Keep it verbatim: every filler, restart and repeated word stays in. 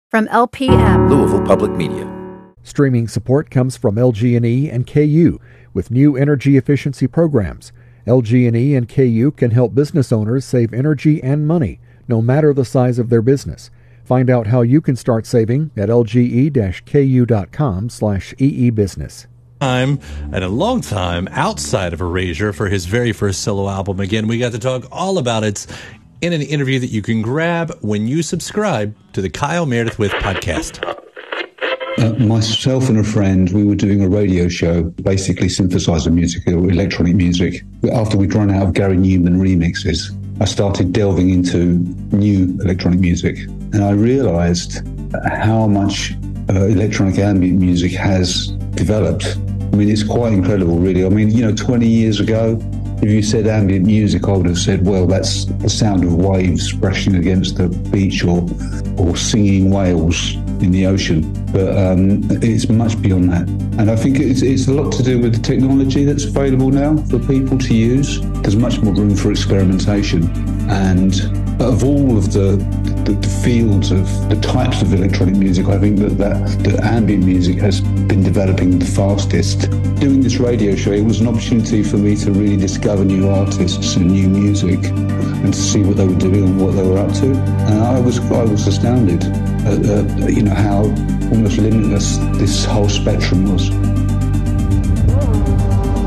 From L P M, Louisville Public Media. Streaming support comes from L G and E and K U with new energy efficiency programs. L G and E and K U can help business owners save energy and money, no matter the size of their business. Find out how you can start saving at lge-ku.com slash eebusiness. Time and a long time outside of Erasure for his very first solo album. Again, we got to talk all about it in an interview that you can grab when you subscribe to the Kyle Meredith With podcast. Uh, myself and a friend, we were doing a radio show, basically synthesizer music or electronic music. After we'd run out of Gary Newman remixes, I started delving into new electronic music. And I realized how much uh, electronic ambient music has developed. I mean, it's quite incredible, really. I mean, you know, twenty years ago, if you said ambient music, I would have said, well, that's the sound of waves crashing against the beach or or singing whales in the ocean. But um, it's much beyond that. And I think it's, it's a lot to do with the technology that's available now for people to use. There's much more room for experimentation. And of all of the, the, the fields of the types of electronic music, I think that, that, that ambient music has been developing the fastest. Doing this radio show, it was an opportunity for me to really discover new artists and new music and to see what they were doing and what they were up to. And I was I was astounded at, uh, you know, how almost limitless this whole spectrum was.